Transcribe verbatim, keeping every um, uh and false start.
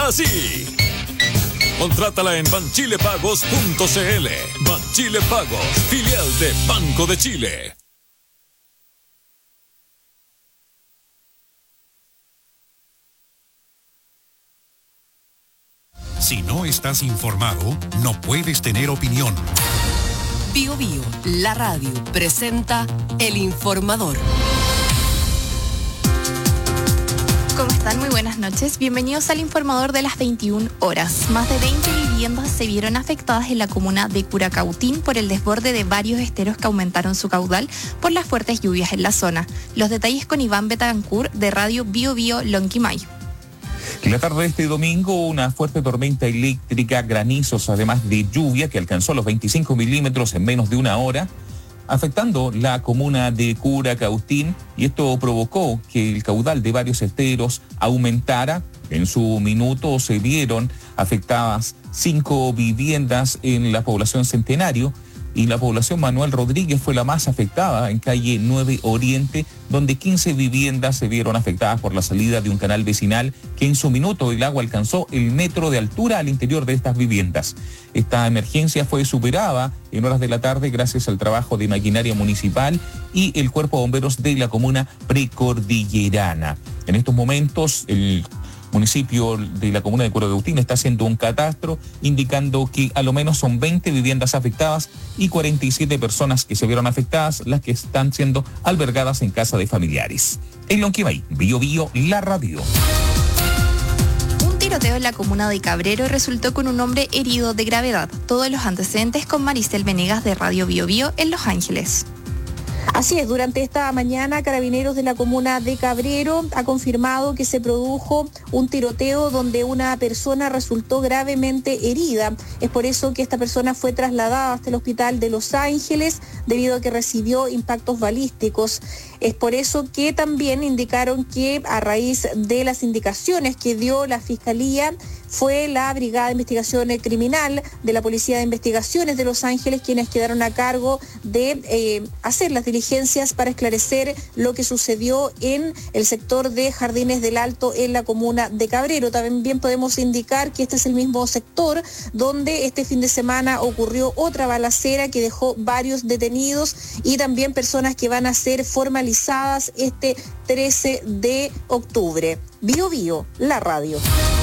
así. Contrátala en banchilepagos punto cl. Banchile Pagos, filial de Banco de Chile. Si no estás informado, no puedes tener opinión. Bio Bio, la radio, presenta El Informador. ¿Cómo están? Muy buenas noches. Bienvenidos al Informador de las veintiuna horas. Más de veinte viviendas se vieron afectadas en la comuna de Curacautín por el desborde de varios esteros que aumentaron su caudal por las fuertes lluvias en la zona. Los detalles con Iván Betancourt de Radio Bio Bio Lonquimay. En la tarde de este domingo, una fuerte tormenta eléctrica, granizos, además de lluvia, que alcanzó los veinticinco milímetros en menos de una hora, afectando la comuna de Curacautín, y esto provocó que el caudal de varios esteros aumentara. En su minuto se vieron afectadas cinco viviendas en la población Centenario, y la población Manuel Rodríguez fue la más afectada en calle nueve Oriente, donde quince viviendas se vieron afectadas por la salida de un canal vecinal que en su minuto el agua alcanzó el metro de altura al interior de estas viviendas. Esta emergencia fue superada en horas de la tarde gracias al trabajo de maquinaria municipal y el cuerpo de bomberos de la comuna precordillerana. En estos momentos, el municipio de la comuna de Curacautín está haciendo un catastro indicando que a lo menos son veinte viviendas afectadas y cuarenta y siete personas que se vieron afectadas, las que están siendo albergadas en casa de familiares. En Lonquimay, Bio Bio, la radio. Un tiroteo en la comuna de Cabrero resultó con un hombre herido de gravedad. Todos los antecedentes con Maricel Venegas de Radio Bio Bio en Los Ángeles. Así es, durante esta mañana Carabineros de la comuna de Cabrero ha confirmado que se produjo un tiroteo donde una persona resultó gravemente herida. Es por eso que esta persona fue trasladada hasta el hospital de Los Ángeles debido a que recibió impactos balísticos. Es por eso que también indicaron que a raíz de las indicaciones que dio la Fiscalía, fue la Brigada de Investigación Criminal de la Policía de Investigaciones de Los Ángeles quienes quedaron a cargo de eh, hacer las diligencias para esclarecer lo que sucedió en el sector de Jardines del Alto en la comuna de Cabrero. También podemos indicar que este es el mismo sector donde este fin de semana ocurrió otra balacera que dejó varios detenidos y también personas que van a ser formalizadas este trece de octubre. Bio Bio, la radio.